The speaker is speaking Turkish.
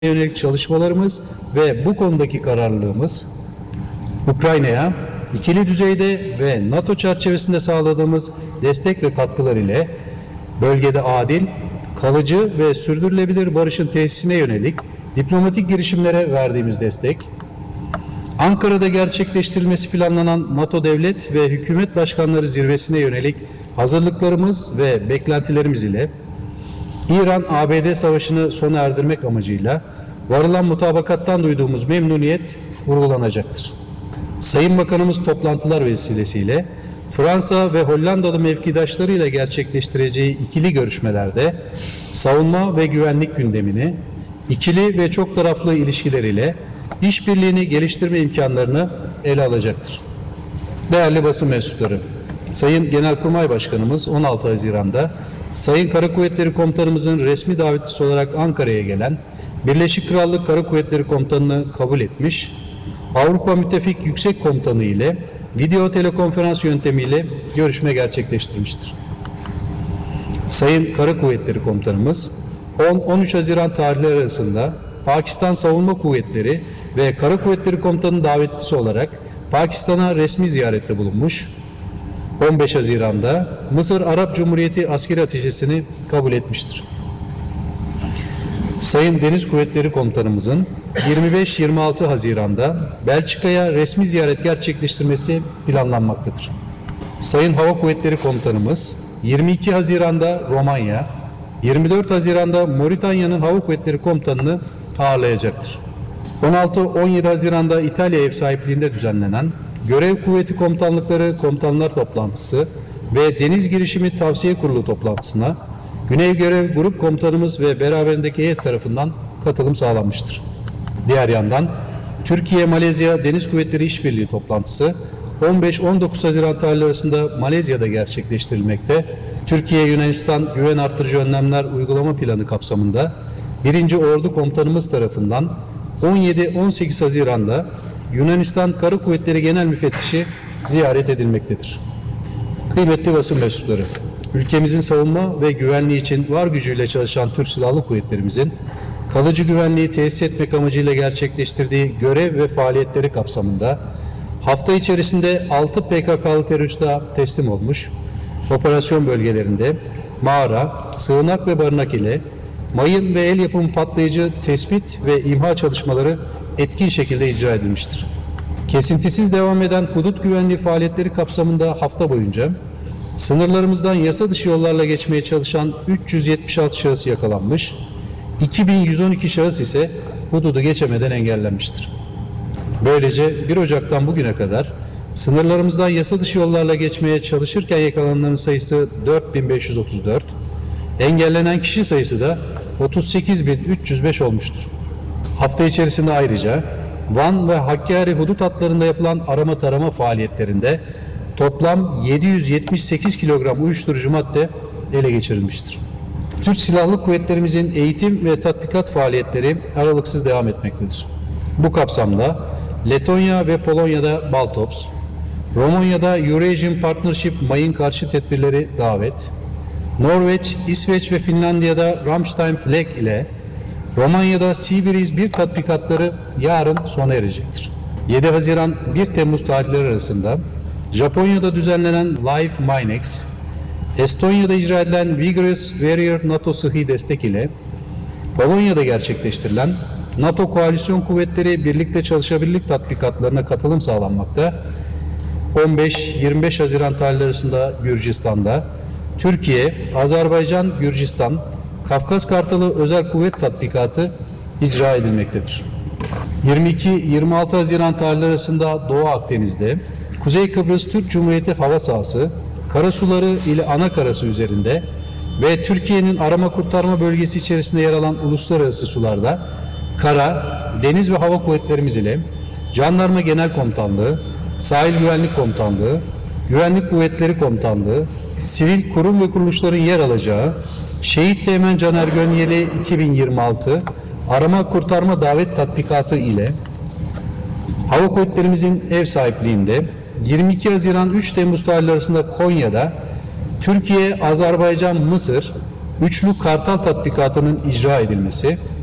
yönelik çalışmalarımız ve bu konudaki kararlılığımız, Ukrayna'ya ikili düzeyde ve NATO çerçevesinde sağladığımız destek ve katkılar ile bölgede adil, kalıcı ve sürdürülebilir barışın tesisine yönelik diplomatik girişimlere verdiğimiz destek, Ankara'da gerçekleştirilmesi planlanan NATO devlet ve hükümet başkanları zirvesine yönelik hazırlıklarımız ve beklentilerimiz ile İran-ABD savaşını sona erdirmek amacıyla varılan mutabakattan duyduğumuz memnuniyet vurgulanacaktır. Sayın Bakanımız toplantılar vesilesiyle Fransa ve Hollandalı mevkidaşlarıyla gerçekleştireceği ikili görüşmelerde savunma ve güvenlik gündemini, ikili ve çok taraflı ilişkileriyle işbirliğini geliştirme imkanlarını ele alacaktır. Değerli basın mensupları, Sayın Genelkurmay Başkanımız 16 Haziran'da Sayın Kara Kuvvetleri Komutanımızın resmi davetlisi olarak Ankara'ya gelen Birleşik Krallık Kara Kuvvetleri Komutanı'nı kabul etmiş, Avrupa Müttefik Yüksek Komutanı ile video telekonferans yöntemiyle görüşme gerçekleştirmiştir. Sayın Kara Kuvvetleri Komutanımız 10-13 Haziran tarihleri arasında Pakistan Savunma Kuvvetleri ve Kara Kuvvetleri Komutanı davetlisi olarak Pakistan'a resmi ziyarette bulunmuş, 15 Haziran'da Mısır Arap Cumhuriyeti askeri ateşkesini kabul etmiştir. Sayın Deniz Kuvvetleri Komutanımızın 25-26 Haziran'da Belçika'ya resmi ziyaret gerçekleştirmesi planlanmaktadır. Sayın Hava Kuvvetleri Komutanımız 22 Haziran'da Romanya, 24 Haziran'da Moritanya'nın Hava Kuvvetleri Komutanı'nı ağırlayacaktır. 16-17 Haziran'da İtalya ev sahipliğinde düzenlenen Görev Kuvveti Komutanlıkları Komutanlar Toplantısı ve Deniz Girişimi Tavsiye Kurulu toplantısına Güney Görev Grup Komutanımız ve beraberindeki heyet tarafından katılım sağlanmıştır. Diğer yandan Türkiye-Malezya Deniz Kuvvetleri İşbirliği toplantısı 15-19 Haziran tarihleri arasında Malezya'da gerçekleştirilmekte. Türkiye-Yunanistan güven artırıcı önlemler uygulama planı kapsamında 1. Ordu Komutanımız tarafından 17-18 Haziran'da Yunanistan Kara Kuvvetleri Genel Müfettişi ziyaret edilmektedir. Kıymetli basın mensupları, ülkemizin savunma ve güvenliği için var gücüyle çalışan Türk Silahlı Kuvvetlerimizin kalıcı güvenliği tesis etmek amacıyla gerçekleştirdiği görev ve faaliyetleri kapsamında hafta içerisinde 6 PKK'lı teröriste teslim olmuş, operasyon bölgelerinde mağara, sığınak ve barınak ile mayın ve el yapımı patlayıcı tespit ve imha çalışmaları etkin şekilde icra edilmiştir. Kesintisiz devam eden hudut güvenliği faaliyetleri kapsamında hafta boyunca sınırlarımızdan yasa dışı yollarla geçmeye çalışan 376 şahıs yakalanmış, 2112 şahıs ise hududu geçemeden engellenmiştir. Böylece 1 Ocak'tan bugüne kadar sınırlarımızdan yasa dışı yollarla geçmeye çalışırken yakalananların sayısı 4534, engellenen kişi sayısı da 38305 olmuştur. Hafta içerisinde ayrıca Van ve Hakkari hudut hatlarında yapılan arama tarama faaliyetlerinde toplam 778 kilogram uyuşturucu madde ele geçirilmiştir. Türk Silahlı Kuvvetlerimizin eğitim ve tatbikat faaliyetleri aralıksız devam etmektedir. Bu kapsamda Letonya ve Polonya'da Baltops, Romanya'da Eurasian Partnership mayın karşı tedbirleri davet, Norveç, İsveç ve Finlandiya'da Ramstein Flag ile Romanya'da Sea Breeze 1 tatbikatları yarın sona erecektir. 7 Haziran 1 Temmuz tarihleri arasında Japonya'da düzenlenen Live Minex, Estonya'da icra edilen Vigorous Warrior NATO Sıhhi destek ile Polonya'da gerçekleştirilen NATO Koalisyon Kuvvetleri Birlikte Çalışabilirlik tatbikatlarına katılım sağlanmakta. 15-25 Haziran tarihleri arasında Gürcistan'da, Türkiye, Azerbaycan, Gürcistan, Kafkas Kartalı Özel Kuvvet Tatbikatı icra edilmektedir. 22-26 Haziran tarihleri arasında Doğu Akdeniz'de, Kuzey Kıbrıs Türk Cumhuriyeti hava sahası, karasuları ile ana karası üzerinde ve Türkiye'nin arama kurtarma bölgesi içerisinde yer alan uluslararası sularda kara, deniz ve hava kuvvetlerimiz ile Jandarma Genel Komutanlığı, Sahil Güvenlik Komutanlığı, Güvenlik Kuvvetleri Komutanlığı, sivil kurum ve kuruluşların yer alacağı Şehit Teğmen Caner Gönyeli 2026 arama kurtarma davet tatbikatı ile Hava Kuvvetlerimizin ev sahipliğinde 22 Haziran 3 Temmuz tarihleri arasında Konya'da Türkiye, Azerbaycan, Mısır Üçlü Kartal tatbikatının icra edilmesi,